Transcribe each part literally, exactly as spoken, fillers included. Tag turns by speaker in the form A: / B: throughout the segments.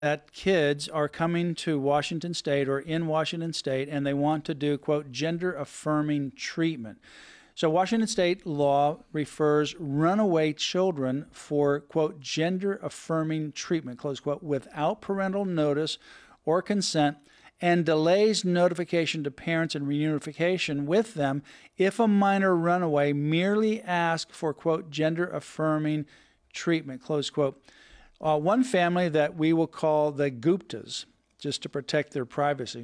A: that kids are coming to Washington State or in Washington State and they want to do, quote, gender affirming treatment. So Washington State law refers runaway children for, quote, gender affirming treatment, close quote, without parental notice or consent, and delays notification to parents and reunification with them if a minor runaway merely asks for, quote, gender affirming treatment, close quote. Uh, one family that we will call the Guptas, just to protect their privacy,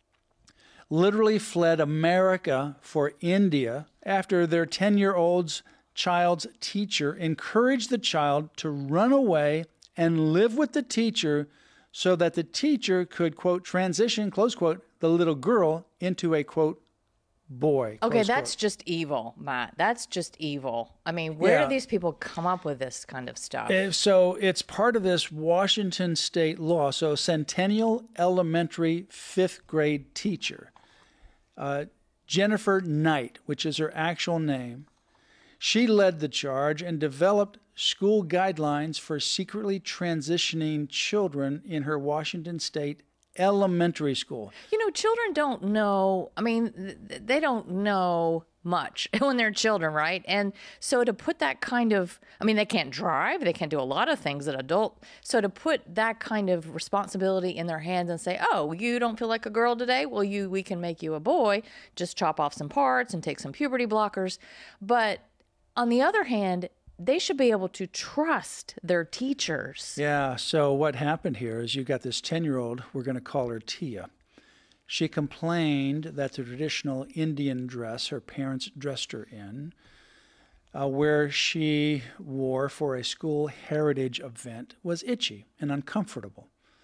A: literally fled America for India after their ten-year-old's child's teacher encouraged the child to run away and live with the teacher so that the teacher could, quote, transition, close quote, the little girl into a, quote, boy.
B: Okay, that's
A: quote.
B: just evil, Matt. That's just evil. I mean, where
A: Yeah.
B: do these people come up with this kind of stuff?
A: Uh, So it's part of this Washington State law. So Centennial Elementary fifth grade teacher, uh, Jennifer Knight, which is her actual name, she led the charge and developed school guidelines for secretly transitioning children in her Washington State elementary school.
B: You know, children don't know, I mean, th- they don't know much when they're children, right? And so to put that kind of, I mean, they can't drive, they can't do a lot of things that adult. So to put that kind of responsibility in their hands and say, oh, you don't feel like a girl today? Well, you, we can make you a boy, just chop off some parts and take some puberty blockers. But on the other hand, they should be able to trust their teachers.
A: Yeah, so what happened here is you got this ten-year-old, we're going to call her Tia. She complained that the traditional Indian dress her parents dressed her in, uh, where she wore for a school heritage event, was itchy and uncomfortable.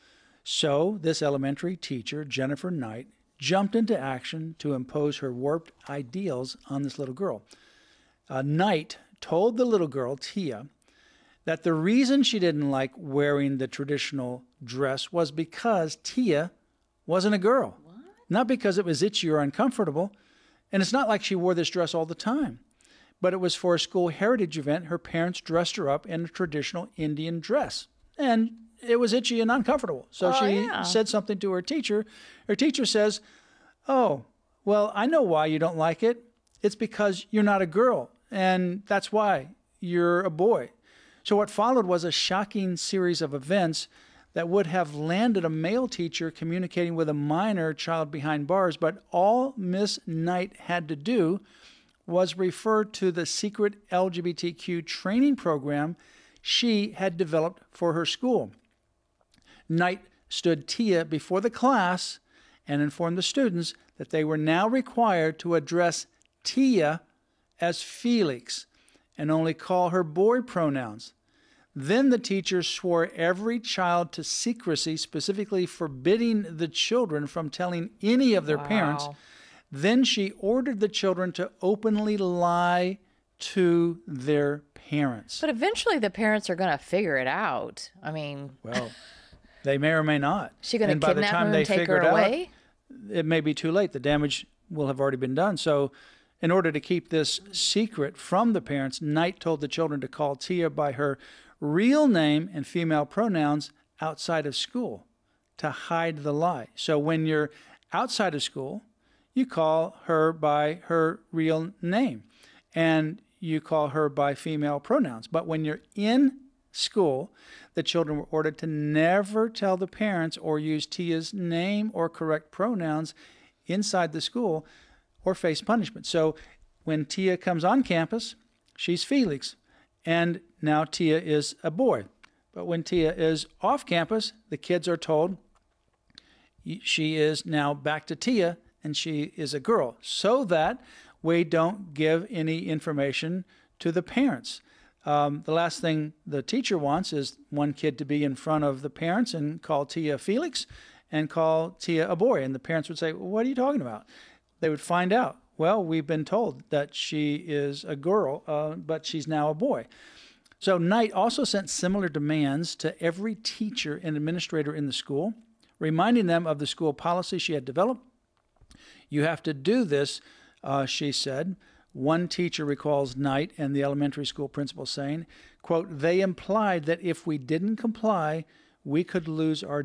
A: So this elementary teacher, Jennifer Knight, jumped into action to impose her warped ideals on this little girl. Uh, Knight told the little girl, Tia, that the reason she didn't like wearing the traditional dress was because Tia wasn't a girl. What? Not because it was itchy or uncomfortable. And it's not like she wore this dress all the time. But it was for a school heritage event. Her parents dressed her up in a traditional Indian dress. And it was itchy and uncomfortable. So
B: Oh,
A: she
B: yeah.
A: said something to her teacher. Her teacher says, oh, well, I know why you don't like it. It's because you're not a girl. And that's why you're a boy. So what followed was a shocking series of events that would have landed a male teacher communicating with a minor child behind bars, but all Miss Knight had to do was refer to the secret L G B T Q training program she had developed for her school. Knight stood Tia before the class and informed the students that they were now required to address Tia as Felix and only call her boy pronouns. Then the teacher swore every child to secrecy, specifically forbidding the children from telling any of their
B: Wow.
A: parents. Then she ordered the children to openly lie to their parents.
B: But eventually the parents are going to figure it out. I mean,
A: Well, they may or may not.
B: she going
A: And
B: to
A: by the
B: kidnap
A: time
B: her
A: they
B: and take
A: figure
B: her
A: it out,
B: away?
A: it may be too late. The damage will have already been done. So in order to keep this secret from the parents, Knight told the children to call Tia by her real name and female pronouns outside of school to hide the lie. So when you're outside of school, you call her by her real name and you call her by female pronouns. But when you're in school, the children were ordered to never tell the parents or use Tia's name or correct pronouns inside the school or face punishment. So when Tia comes on campus, she's Felix, and now Tia is a boy. But when Tia is off campus, the kids are told she is now back to Tia, and she is a girl, so that we don't give any information to the parents. Um, the last thing the teacher wants is one kid to be in front of the parents and call Tia Felix and call Tia a boy. And the parents would say, well, what are you talking about? They would find out, well, we've been told that she is a girl, uh, but she's now a boy. So Knight also sent similar demands to every teacher and administrator in the school, reminding them of the school policy she had developed. You have to do this, uh, she said. One teacher recalls Knight and the elementary school principal saying, quote, they implied that if we didn't comply, we could lose our